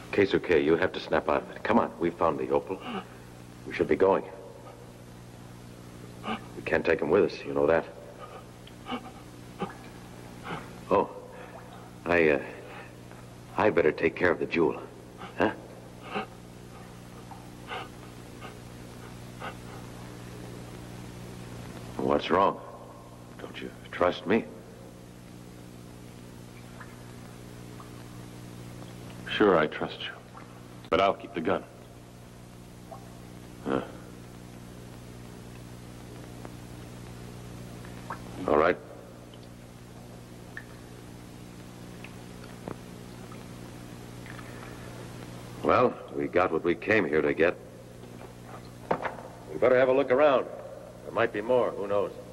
Keisuke, you have to snap out of it. Come on, we found the opal. We should be going. We can't take him with us, you know that. Oh, I'd better take care of the jewel, huh? What's wrong? Don't you trust me? Sure, I trust you. But I'll keep the gun. Huh. All right. Well, we got what we came here to get. We better have a look around. There might be more, who knows?